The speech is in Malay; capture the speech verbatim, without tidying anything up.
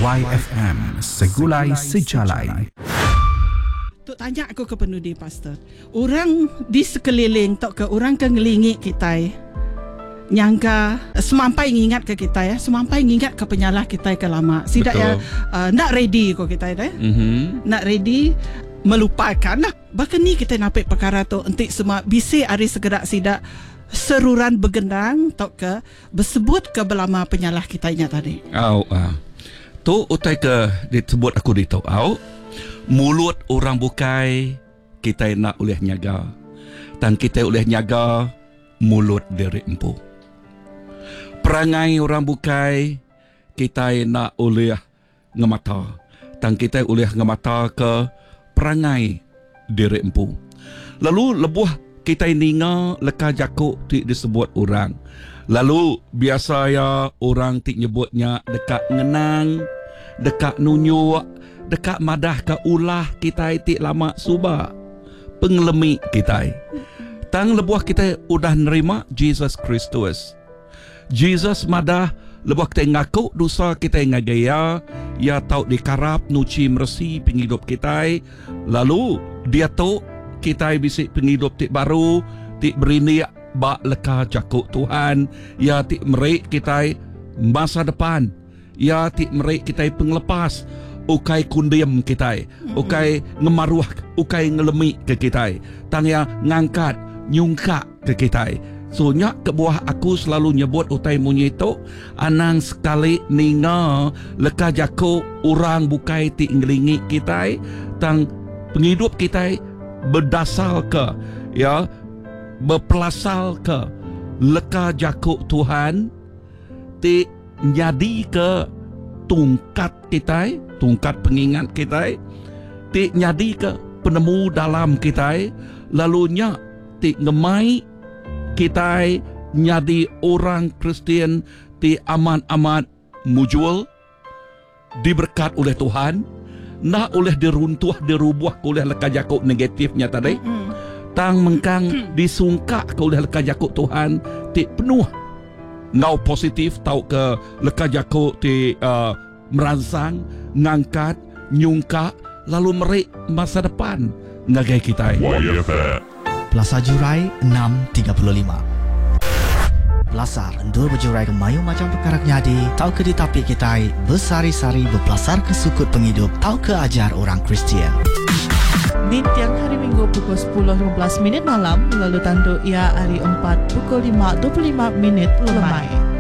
Y F M Segulai Sejalai. Tok tanya aku ke penudi pastor. Orang di sekeliling tok ke orang ke ngelingi kita nyangka semampai ngingat ke kita ya, semampai ngingat ke penyalah kita ke lama. Sidak ya uh, nak ready ko kita ya. Mm-hmm. Nak ready melupakan lah. Bahkan ni kita napik perkara tu entik semua bisi hari segerak sidak seruran bergendang tok ke bersebut ke belama penyalah kita nya tadi. Au ah. Tu utai ke disebut aku di tau. Au. Mulut orang bukai kita nak oleh nyaga, dan kita oleh nyaga mulut diri empu. Perangai orang bukai kita nak oleh ngemata, dan kita oleh ngemata ke perangai diri empu. Lalu lebuh kita ninga leka jakuk ti disebut orang. Lalu biasa ya orang ti nyebutnya dekat ngenang, dekat nunyuk, dekat madah ke ulah kita itik lama suba pengelemi kita. Tang lebuah kita udah nerima Jesus Kristus. Jesus madah lebuah kita ngaku dosa kita ngagaya, ya tau dikarap nuci mersi penghidup kita. Lalu dia tahu kita bisik penghidup tik baru, tik berini bak leka jakuk Tuhan, ya tik merik kita masa depan, ya tik merik kita penglepas. Ukai kundiam kita, ukai ngemaruah, ukai ngelemi ke kita, tang yang ngangkat, nyungkak ke kita. So nyak ke buah aku selalu nyebut utai munyi tu, anang sekali ninga leka jako orang bukai ti ngelingi kita, tang penghidup kita berdasar ke, ya, berpelasal ke leka jako Tuhan, ti nyadi ke tungkat kita, tungkat pengingat kita, ti nyadi ke penemu dalam kita, lalunya ti ngemai kita nyadi orang Kristian ti amat-amat mujul, diberkat oleh Tuhan, nak oleh diruntuh, dirubuh oleh leka jakuk negatifnya tadi, mm-hmm. tang mengkang disungkak oleh leka jakuk Tuhan, ti penuh ngau positif tau ke leka jakuk ti uh, merangsang, ngangkat, nyungkak, lalu merik masa depan ngagai kita. Plaza Jurai enam tiga puluh lima. Belasar endur berjurai ke mayu macam perkara nyadi, tau ke di tapi kita bersari-sari berpelasar ke sukut penghidup, tau ke ajar orang Kristian. Di tiang hari Minggu pukul sepuluh lima belas minit malam, lalu tanduk ia hari empat pukul lima dua puluh lima minit lemai.